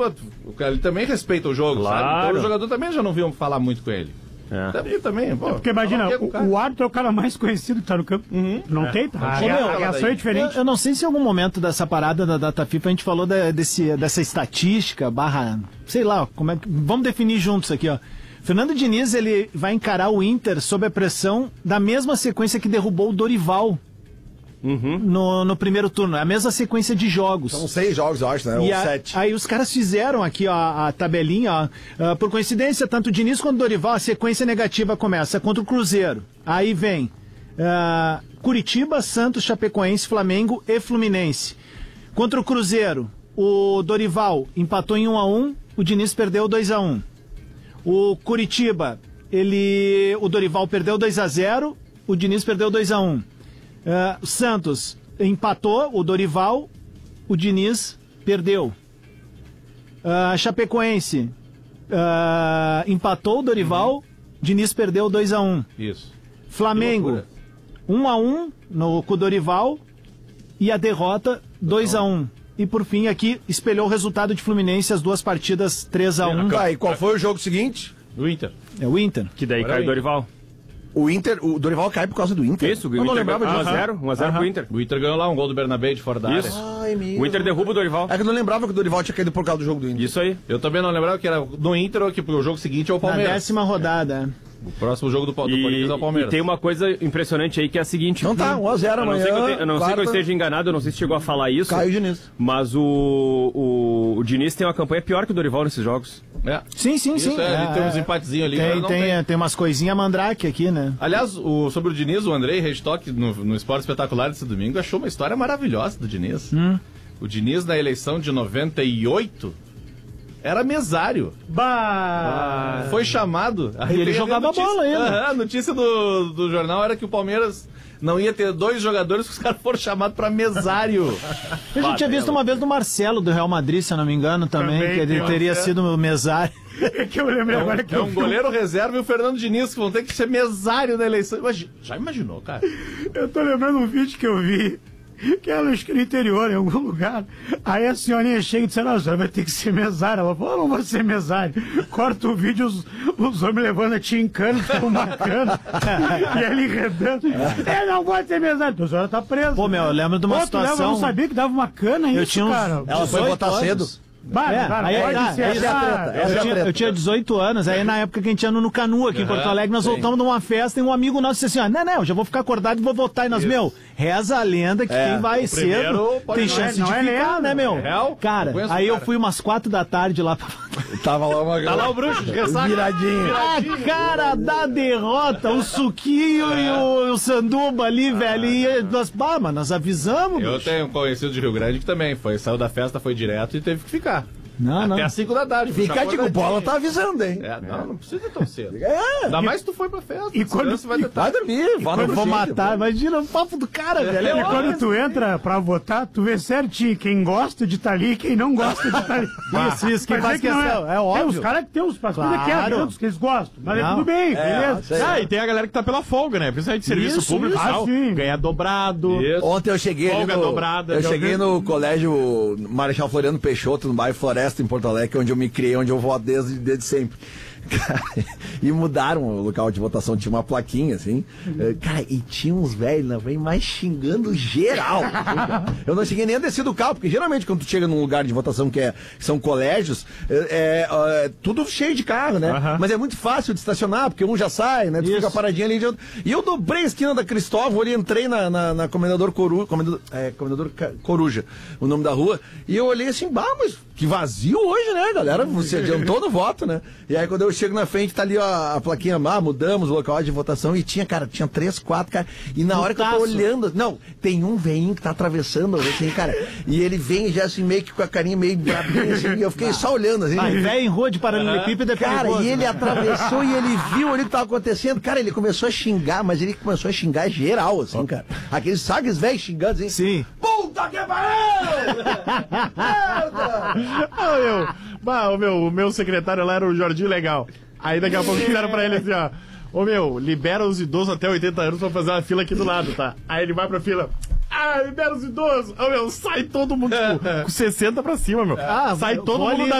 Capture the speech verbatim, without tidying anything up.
pô, o cara, ele também respeita o jogo, claro. sabe? Então o jogador também já não viu falar muito com ele. É. Também, também, pô, é porque imagina, o, o árbitro é o cara mais conhecido que tá no campo. Uhum. Não é. tem, tá? A, a, a reação é diferente. Eu, eu não sei se em algum momento dessa parada da data FIFA a gente falou de, desse, dessa estatística, barra, sei lá, como é que, vamos definir juntos aqui, ó. Fernando Diniz, ele vai encarar o Inter sob a pressão da mesma sequência que derrubou o Dorival. Uhum. No, no primeiro turno, é a mesma sequência de jogos. São seis jogos, eu acho, né? E Ou a, sete. Aí os caras fizeram aqui ó, a tabelinha, ó, uh, por coincidência, tanto o Diniz quanto o Dorival, a sequência negativa começa contra o Cruzeiro. Aí vem uh, Curitiba, Santos, Chapecoense, Flamengo e Fluminense. Contra o Cruzeiro, o Dorival empatou em um a um, o Diniz perdeu dois a um. O Curitiba, ele, o Dorival perdeu dois a zero, o Diniz perdeu dois a um. Uh, Santos empatou, o Dorival, o Diniz perdeu. Uh, Chapecoense uh, empatou, o Dorival, uhum. Diniz perdeu dois a um. Isso. Flamengo um a um no, com o Dorival e a derrota dois a um. E por fim aqui espelhou o resultado de Fluminense, as duas partidas três a um. Tá, e qual foi o jogo seguinte? O Inter. É o Inter. Que daí cai o Dorival. O Inter, o Dorival cai por causa do Inter. Isso, o eu Inter não lembrava de um a zero, um a zero pro Inter. O Inter ganhou lá um gol do Bernabé de fora da Isso. área. Ai, meu. O Inter derruba o Dorival. É que eu não lembrava que o Dorival tinha caído por causa do jogo do Inter. Isso aí. Eu também não lembrava que era no Inter ou que o jogo seguinte é o Palmeiras. Na décima rodada. O próximo jogo do, do e, Corinthians é o Palmeiras. E tem uma coisa impressionante aí que é a seguinte. Não tá, um a zero amanhã. Eu não, sei que eu, te, eu, não sei que eu quarta... esteja enganado, eu não sei se chegou a falar isso. Caio Diniz. Mas o, o, o Diniz tem uma campanha pior que o Dorival nesses jogos. É. Sim, sim, Isso sim. É, é, ele tem uns empatezinhos ali. Tem, não tem, tem. tem umas coisinhas mandrake aqui, né? Aliás, o, sobre o Diniz, o Andrei Redstock no, no Esporte Espetacular desse domingo achou uma história maravilhosa do Diniz. Hum. O Diniz na eleição de noventa e oito era mesário. Bah! Foi chamado. E ele jogava notícia, bola ainda. Uh-huh, a notícia do, do jornal era que o Palmeiras não ia ter dois jogadores que os caras foram chamados pra mesário. Eu já tinha visto uma vez do Marcelo do Real Madrid, se eu não me engano, também, também que ele teria sido mesário. É que eu lembrei é um, agora que é eu um goleiro reserva e o Fernando Diniz que vão ter que ser mesário na eleição. Imagina, já imaginou, cara? Eu tô lembrando um vídeo que eu vi, que ela acho que no interior, em algum lugar. Aí a senhorinha chega e diz, não, a senhora vai ter que ser mesária. Ela falou, não vou ser mesária. Corta o vídeo, os, os homens levando a tincana, com uma cana, e ele redando. É, não pode ser mesária. Então a senhora tá presa. Pô, meu, eu lembro de uma Pô, situação... Leva, eu não sabia que dava uma cana isso, eu tinha uns... cara. Ela foi votar cedo. Bah, é, cara, aí, pode tá, ser essa é a treta, essa eu, é a tinha, treta. Eu tinha dezoito anos, aí na época que a gente ia no Canu aqui em Porto Alegre, nós voltamos de uma festa e um amigo nosso disse assim, ó, não, não, eu já vou ficar acordado e vou votar. E nós, Isso. meu, reza a lenda que é, quem vai cedo tem chance não de é, ficar, lenda, né, meu? Real? Cara, aí cara. eu fui umas quatro da tarde lá pra... Tava lá uma... Tá lá o bruxo de ressaca. Viradinho. A cara da derrota, o suquinho é. e o, o sanduba ali, ah, velho, e nós, bah, mas nós avisamos, Eu bicho. tenho um conhecido de Rio Grande que também foi, saiu da festa, foi direto e teve que ficar. Não, não. Até às cinco da tarde. Fica, digo, bola tá avisando, hein? É, não, não precisa tão cedo. É. Ainda mais se tu foi pra festa. E quando você vai, e tentar... vai dormir, vai quando vou matar, imagina o papo do cara, velho. E quando tu entra pra votar, tu vê certinho quem gosta de estar ali e quem não gosta de estar ali. Isso, isso, quem faz questão, é, é óbvio. Tem os caras que tem os partidos claro. que é todos que eles gostam, mas é tudo bem, é, beleza. Ah, e tem a galera que tá pela folga, né? Principalmente de serviço Isso, público isso. e tal. Ah, sim. Ganha dobrado. Isso. Ontem eu cheguei Folga ali no, dobrada. eu cheguei no colégio Marechal Floriano Peixoto, no bairro Floresta, em Porto Alegre, onde eu me criei, onde eu voto desde, desde sempre. Cara, e mudaram o local de votação, tinha uma plaquinha assim, uhum. Cara, e tinha uns velhos na frente, mas xingando geral. Eu não cheguei nem a descer do carro, porque geralmente quando tu chega num lugar de votação que, é, que são colégios, é, é, é tudo cheio de carro, né? Uhum. Mas é muito fácil de estacionar, porque um já sai, né? Tu Isso. fica paradinho ali. De... E eu dobrei a esquina da Cristóvão, ali entrei na, na, na Comendador Coruja, Comendador, é, Comendador Coruja, o nome da rua, e eu olhei assim, bah, mas que vazio hoje, né, galera? Você adiantou no voto, né? E aí quando eu chego na frente, tá ali ó, a plaquinha, ah, mudamos o local de votação, e tinha, cara, tinha três, quatro, cara, e na hora que eu tô olhando, não, tem um veinho que tá atravessando, assim, cara, e ele vem já assim, meio que com a carinha meio brabinha, assim, e eu fiquei só olhando, assim. Ah, velho em rua de paralelepípedo é cara, perigoso, e ele né? atravessou e ele viu ali o que tava acontecendo, cara, ele começou a xingar, mas ele começou a xingar geral, assim, cara. Aqueles sagas velhos xingando, assim. Sim. Puta que pariu! Merda! Ah, meu, bah, o meu, o meu secretário lá era o Jorginho Legal. Aí daqui a pouco fizeram pra ele assim, ó. Ô meu, libera os idosos até oitenta anos pra fazer uma fila aqui do lado, tá? Aí ele vai pra fila. Ah, libera os idosos. Ô meu, sai todo mundo tipo, com sessenta pra cima, meu. Ah, sai todo mundo da